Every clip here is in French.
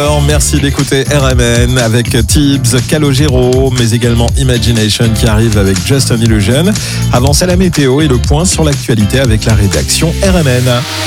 Alors, merci d'écouter RMN avec Tibbs, Calogero, mais également Imagination qui arrive avec Just an Illusion. Avant, c'est la météo et le point sur l'actualité avec la rédaction RMN.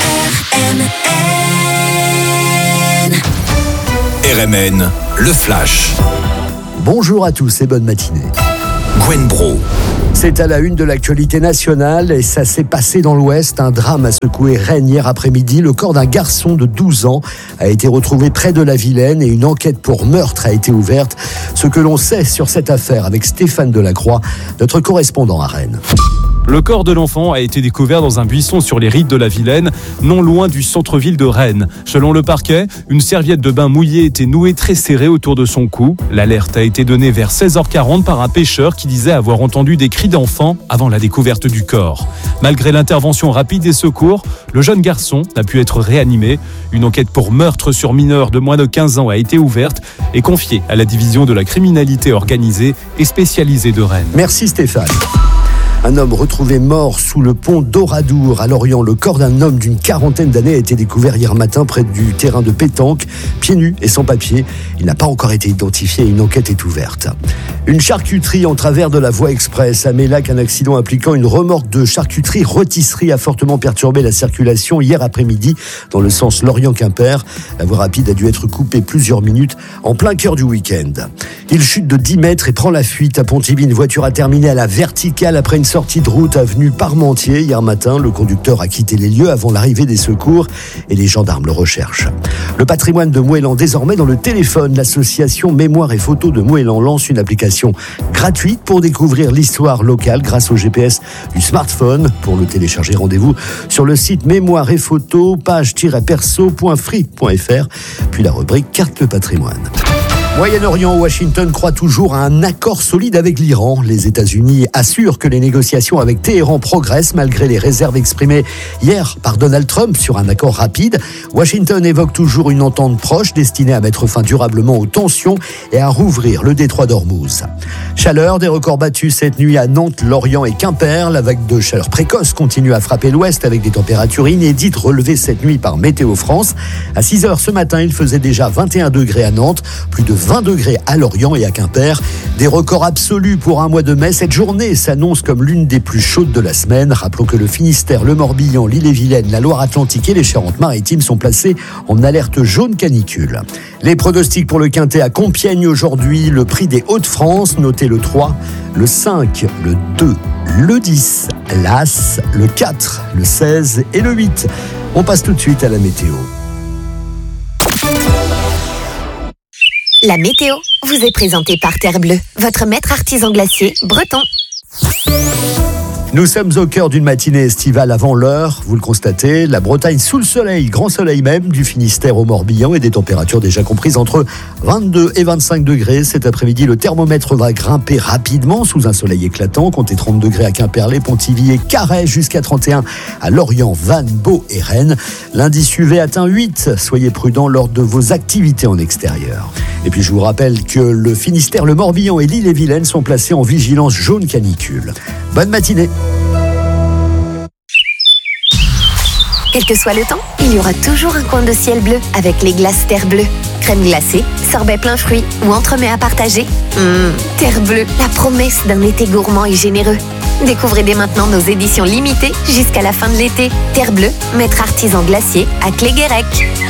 RMN, le flash. Bonjour à tous et bonne matinée. Gwen Bro. C'est à la une de l'actualité nationale et ça s'est passé dans l'Ouest. Un drame a secoué Rennes hier après-midi. Le corps d'un garçon de 12 ans a été retrouvé près de la Vilaine et une enquête pour meurtre a été ouverte. Ce que l'on sait sur cette affaire avec Stéphane Delacroix, notre correspondant à Rennes. Le corps de l'enfant a été découvert dans un buisson sur les rives de la Vilaine, non loin du centre-ville de Rennes. Selon le parquet, une serviette de bain mouillée était nouée très serrée autour de son cou. L'alerte a été donnée vers 16h40 par un pêcheur qui disait avoir entendu des cris d'enfant avant la découverte du corps. Malgré l'intervention rapide des secours, le jeune garçon n'a pu être réanimé. Une enquête pour meurtre sur mineur de moins de 15 ans a été ouverte et confiée à la division de la criminalité organisée et spécialisée de Rennes. Merci Stéphane. Un homme retrouvé mort sous le pont d'Oradour à Lorient. Le corps d'un homme d'une quarantaine d'années a été découvert hier matin près du terrain de pétanque, pieds nus et sans papier. Il n'a pas encore été identifié et une enquête est ouverte. Une charcuterie en travers de la voie express. À Mélac, un accident impliquant une remorque de charcuterie-rôtisserie a fortement perturbé la circulation hier après-midi dans le sens Lorient-Quimper. La voie rapide a dû être coupée plusieurs minutes en plein cœur du week-end. Il chute de 10 mètres et prend la fuite à Pontivy. Une voiture a terminé à la verticale après une sortie de route avenue Parmentier. Hier matin, le conducteur a quitté les lieux avant l'arrivée des secours et les gendarmes le recherchent. Le patrimoine de Moëlan désormais dans le téléphone. L'association Mémoire et Photos de Moëlan lance une application gratuite pour découvrir l'histoire locale grâce au GPS du smartphone. Pour le télécharger, rendez-vous sur le site mémoire et photos, page-perso.free.fr, puis la rubrique Carte le patrimoine. Moyen-Orient, Washington croit toujours à un accord solide avec l'Iran. Les États-Unis assurent que les négociations avec Téhéran progressent malgré les réserves exprimées hier par Donald Trump sur un accord rapide. Washington évoque toujours une entente proche destinée à mettre fin durablement aux tensions et à rouvrir le détroit d'Ormuz. Chaleur, des records battus cette nuit à Nantes, Lorient et Quimper. La vague de chaleur précoce continue à frapper l'Ouest avec des températures inédites relevées cette nuit par Météo France. À 6h ce matin, il faisait déjà 21 degrés à Nantes, plus de 20 degrés à Lorient et à Quimper. Des records absolus pour un mois de mai. Cette journée s'annonce comme l'une des plus chaudes de la semaine. Rappelons que le Finistère, le Morbihan, l'Ille-et-Vilaine, la Loire-Atlantique et les Charentes-Maritimes sont placés en alerte jaune canicule. Les pronostics pour le Quintet à Compiègne aujourd'hui. Le prix des Hauts-de-France, notez le 3, le 5, le 2, le 10, l'As, le 4, le 16 et le 8. On passe tout de suite à la météo. La météo vous est présentée par Terre Bleue, votre maître artisan glacier breton. Nous sommes au cœur d'une matinée estivale avant l'heure, vous le constatez, la Bretagne sous le soleil, grand soleil même, du Finistère au Morbihan et des températures déjà comprises entre 22 et 25 degrés. Cet après-midi, le thermomètre va grimper rapidement sous un soleil éclatant, comptez 30 degrés à Quimperlé, Pontivy et Carhaix, jusqu'à 31 à Lorient, Vannes, Beau et Rennes. L'indice UV atteint 8, soyez prudents lors de vos activités en extérieur. Et puis je vous rappelle que le Finistère, le Morbihan et l'Ille-et-Vilaine sont placés en vigilance jaune canicule. Bonne matinée. Quel que soit le temps, il y aura toujours un coin de ciel bleu avec les glaces Terre Bleue. Crème glacée, sorbet plein fruits ou entremets à partager. Terre Bleue, la promesse d'un été gourmand et généreux. Découvrez dès maintenant nos éditions limitées jusqu'à la fin de l'été. Terre Bleue, maître artisan glacier à Cléguérec.